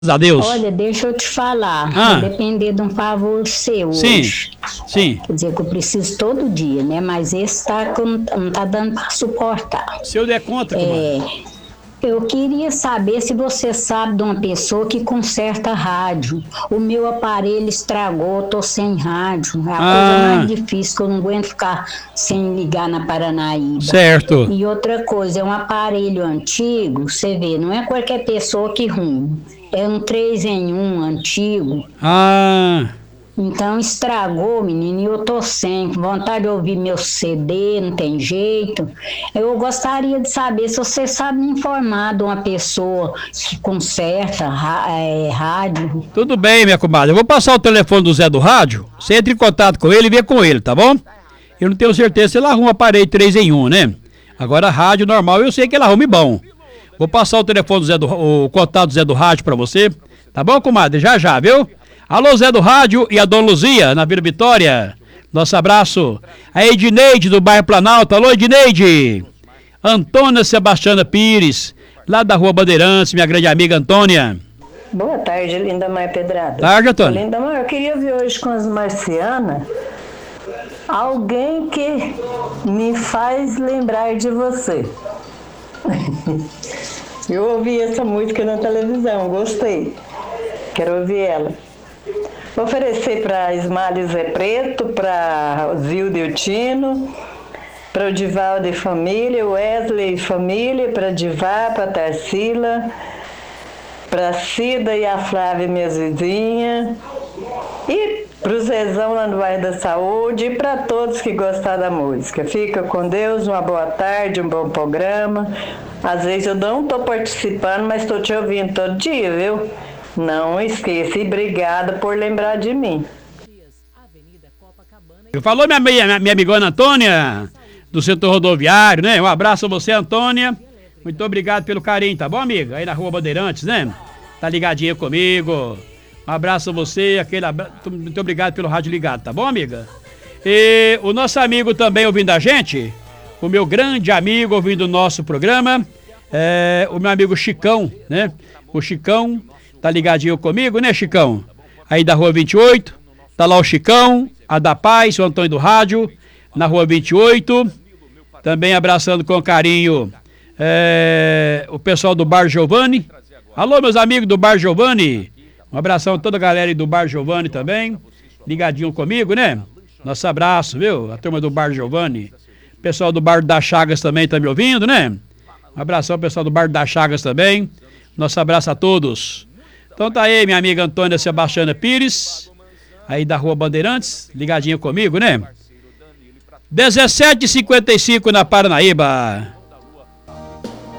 a Deus. Olha, deixa eu te falar, vou depender de um favor seu sim, hoje. Sim. Quer dizer que eu preciso todo dia, né? Mas esse não tá dando para suportar. Se eu der conta, comadre. Eu queria saber se você sabe de uma pessoa que conserta rádio. O meu aparelho estragou, tô sem rádio. É a coisa mais difícil, que eu não aguento ficar sem ligar na Paranaíba. Certo. E outra coisa, é um aparelho antigo, você vê, não é qualquer pessoa que ruim. É um 3-em-1 antigo. Então estragou, menino, e eu tô sem vontade de ouvir meu CD, não tem jeito. Eu gostaria de saber se você sabe me informar de uma pessoa que conserta rádio. Tudo bem, minha comadre. Eu vou passar o telefone do Zé do Rádio. Você entra em contato com ele e vê com ele, tá bom? Eu não tenho certeza se ele arruma aparelho 3-em-1, né? Agora, rádio normal, eu sei que ele arrume bom. Vou passar o telefone o contato do Zé do Rádio pra você. Tá bom, comadre? Já, viu? Alô, Zé do Rádio e a Dona Luzia, na Vila Vitória. Nosso abraço. A Edneide, do bairro Planalto. Alô, Edneide. Antônia Sebastiana Pires, lá da Rua Bandeirantes, minha grande amiga Antônia. Boa tarde, Lindamar Pedrada. Tarde, Antônia. Lindamar, eu queria ver hoje com as marcianas alguém que me faz lembrar de você. Eu ouvi essa música na televisão, gostei. Quero ouvir ela. Vou oferecer para Ismael Zé Preto, para Zilda e o Tino, para o Divaldo e família, Wesley e família, para Divá, para Tarsila, para Cida e a Flávia, minhas vizinhas, e para o Zezão lá no bairro da Saúde, e para todos que gostaram da música. Fica com Deus, uma boa tarde, um bom programa. Às vezes eu não estou participando, mas estou te ouvindo todo dia, viu? Não esqueça e obrigada por lembrar de mim. Falou minha amigona Antônia, do setor rodoviário, né? Um abraço a você, Antônia. Muito obrigado pelo carinho, tá bom, amiga? Aí na Rua Bandeirantes, né? Tá ligadinha comigo. Um abraço a você, muito obrigado pelo rádio ligado, tá bom, amiga? E o nosso amigo também ouvindo a gente, o meu grande amigo ouvindo o nosso programa, o meu amigo Chicão, né? O Chicão tá ligadinho comigo, né, Chicão? Aí da Rua 28, tá lá o Chicão, a da Paz, o Antônio do Rádio, na Rua 28. Também abraçando com carinho o pessoal do Bar Giovanni. Alô, meus amigos do Bar Giovanni. Um abração a toda a galera aí do Bar Giovanni também. Ligadinho comigo, né? Nosso abraço, viu? A turma do Bar Giovanni. Pessoal do Bar das Chagas também tá me ouvindo, né? Um abração ao pessoal do Bar das Chagas também. Nosso abraço a todos. Então tá aí, minha amiga Antônia Sebastiana Pires, aí da Rua Bandeirantes, ligadinha comigo, né? 17h55 na Paranaíba.